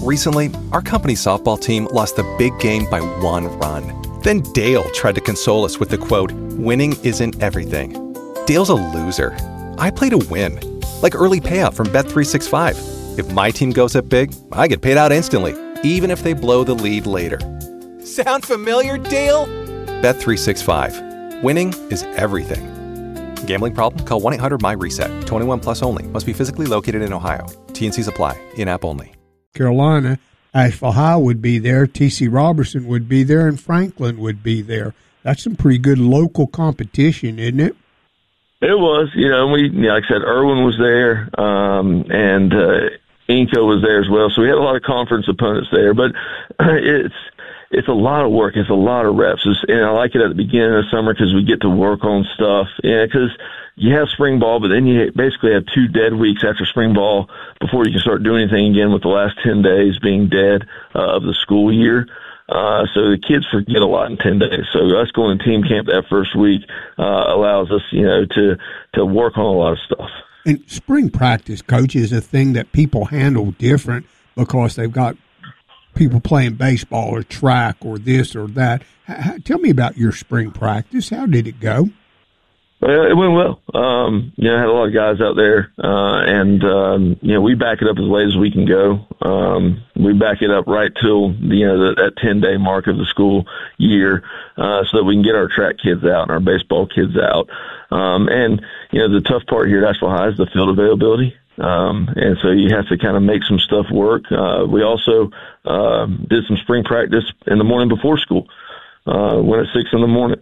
Recently, our company softball team lost the big game by 1 run. Then Dale tried to console us with the quote, "Winning isn't everything." Dale's a loser. I play to win. Like early payout from Bet365. If my team goes up big, I get paid out instantly, even if they blow the lead later. Sound familiar, Dale? Bet365. Winning is everything. Gambling problem? Call 1-800-MY-RESET. 21 plus only. Must be physically located in Ohio. T&Cs apply. In-app only. Carolina, Asheville High would be there. T.C. Robertson would be there, and Franklin would be there. That's some pretty good local competition, isn't it? It was. Like I said, Irwin was there, and Inco was there as well. So we had a lot of conference opponents there. But it's a lot of work. It's a lot of reps. And I like it at the beginning of the summer because we get to work on stuff. Yeah, because you have spring ball, but then you basically have 2 dead weeks after spring ball before you can start doing anything again, with the last 10 days being dead of the school year. So the kids forget a lot in 10 days. So us going to team camp that first week allows us, to work on a lot of stuff. And spring practice, Coach, is a thing that people handle different because they've got people playing baseball or track or this or that. Tell me about your spring practice. How did it go? It went well. I had a lot of guys out there, and we back it up as late as we can go. We back it up right till that 10-day mark of the school year, so that we can get our track kids out and our baseball kids out. And the tough part here at Asheville High is the field availability. And so you have to kind of make some stuff work. We also did some spring practice in the morning before school. Went at 6 in the morning,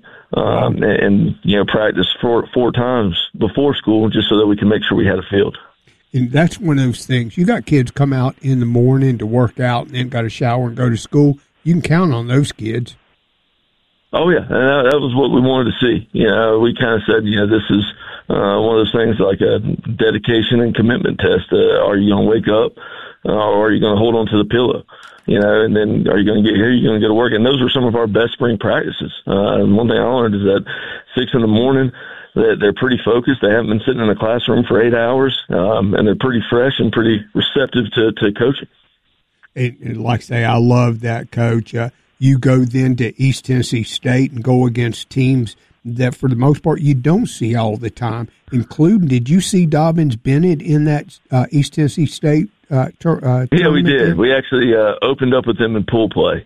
and practice 4 times before school just so that we can make sure we had a field. And that's one of those things. You got kids come out in the morning to work out and then got a shower and go to school. You can count on those kids. Oh, yeah, and that was what we wanted to see. We kind of said, this is one of those things like a dedication and commitment test. Are you going to wake up or are you going to hold on to the pillow? And then are you going to get here? You're going to go to work. And those were some of our best spring practices. And one thing I learned is that 6 in the morning, that they're pretty focused. They haven't been sitting in a classroom for 8 hours, and they're pretty fresh and pretty receptive to coaching. And like I say, I love that, Coach. You go then to East Tennessee State and go against teams that, for the most part, you don't see all the time, including, did you see Dobyns-Bennett in that East Tennessee State tournament? Yeah, we did. We actually opened up with them in pool play.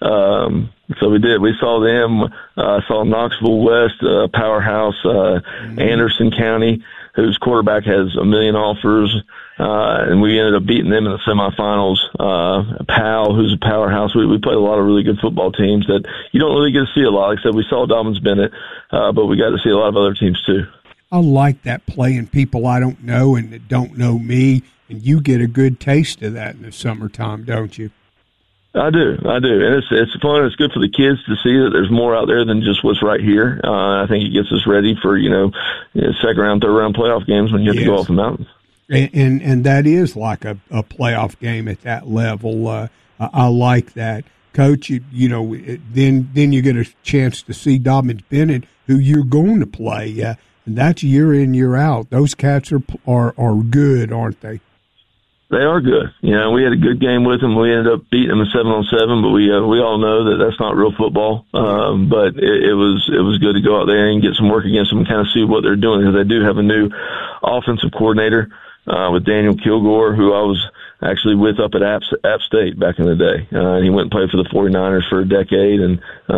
So we did. We saw them, saw Knoxville West, powerhouse, Anderson County, whose quarterback has a million offers, and we ended up beating them in the semifinals. Powell, who's a powerhouse. We played a lot of really good football teams that you don't really get to see a lot. Like I said, we saw Dobyns-Bennett, but we got to see a lot of other teams too. I like that, playing people I don't know and that don't know me, and you get a good taste of that in the summertime, don't you? I do, and it's fun. It's good for the kids to see that there's more out there than just what's right here. I think it gets us ready for second round, third round playoff games when you have to go off the mountains. And that is like a playoff game at that level. I like that, Coach. Then you get a chance to see Dobyns-Bennett, who you're going to play, and that's year in, year out. Those cats are good, aren't they? They are good. We had a good game with them. We ended up beating them in 7-on-7, but we all know that that's not real football. But it was good to go out there and get some work against them and kind of see what they're doing, because they do have a new offensive coordinator with Daniel Kilgore, who I was actually with up at App State back in the day. He went and played for the 49ers for a decade, and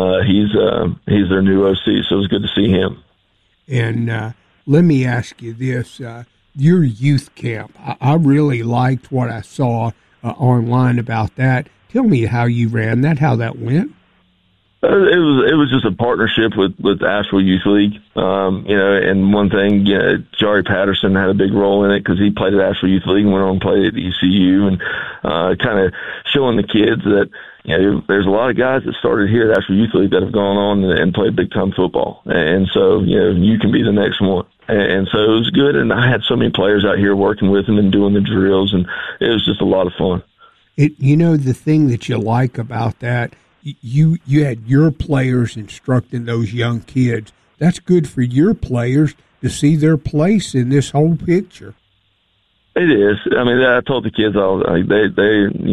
he's their new OC, so it was good to see him. And let me ask you this. Your youth camp, I really liked what I saw online about that. Tell me how you ran that, how that went. It was just a partnership with Asheville Youth League, and one thing, Jari Patterson had a big role in it because he played at Asheville Youth League and went on and played at ECU, and kind of showing the kids that there's a lot of guys that started here at Asheville Youth League that have gone on and played big time football, and so you can be the next one. And so it was good, and I had so many players out here working with them and doing the drills, and it was just a lot of fun. The thing that you like about that, you had your players instructing those young kids. That's good for your players to see their place in this whole picture. It is. I mean, I told the kids all they